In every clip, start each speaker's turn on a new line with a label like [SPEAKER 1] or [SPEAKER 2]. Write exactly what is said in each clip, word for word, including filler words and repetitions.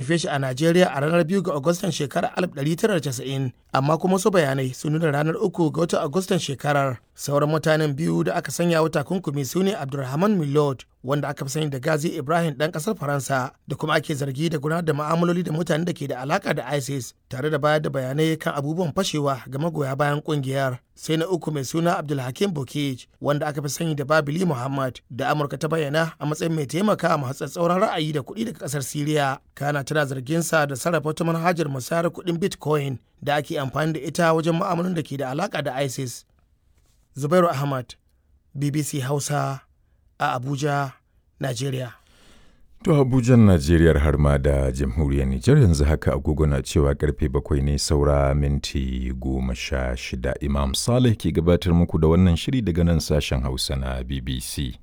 [SPEAKER 1] haife shi a Najeriya a ranar biyu ga Agustan shekarar alif ɗari tara da casa'in, amma kuma su bayanai sun nuna ranar uku ga watan Agustan shekarar. Sauran mutanen biyu da aka sanya wa takunkumi su ne Abdulrahman Milord, wanda aka fi sani da Gazi Ibrahim ɗan ƙasar Faransa, da kuma ake zargi da gudanar da ma'amaloli da mutanen da ke da alaƙa da ISIS, tare da bayar da bayanai kan abubuwan fashewa ga magoya bayan ƙungiyar. Sai na uku mai suna Abdulhakim Bokij, wanda aka fi sani da Babili Muhammad, da Amurka ta bayyana a matsayin mai taimaka ma tsatsauran ra'ayi da kuɗi daga ƙasar Siriya. Kana tana zargin sa da sarrafa wata manhajar musayar kuɗin Bitcoin da ake amfani da ita wajen ma'amalolin da ke da alaƙa da ISIS. Zubairu Ahmad, B B C Hausa a Abuja, Najeriya.
[SPEAKER 2] To Abuja, Najeriya har ma da jamhuriyar Nijar yanzu haka agogo na cewa karfe bakwai ne saura minti goma sha shida. Imam Saleh ke gabatar muku da wannan shiri daga nan sashen Hausa na B B C.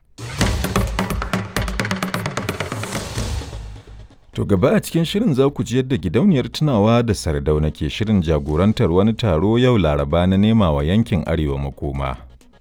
[SPEAKER 2] To gaba a cikin shirin za ku ji yadda gidauniyar tunawa da Sardauna ke shirin jagorantar wani taro yau Laraba na nema wa yankin Arewa makoma.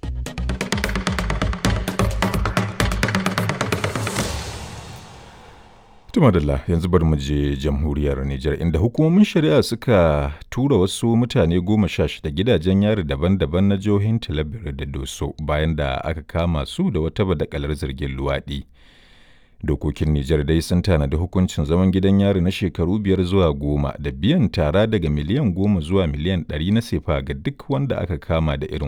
[SPEAKER 2] Tumadalla yanzu bari mu je jamhuriyar Nijar inda hukumomin shari'a suka tura wasu mutane goma sha shida gidajen yari daban-daban na jihohin Talabir da Doso bayan da aka kama su da wata badakalar zargin luwaɗi. Dokokin Nijar dai sun tanadi hukuncin zaman gidan yari na shekaru biyar zuwa goma da biyan tara daga miliyan goma zuwa miliyan ɗari na sefa ga duk wanda aka kama da irin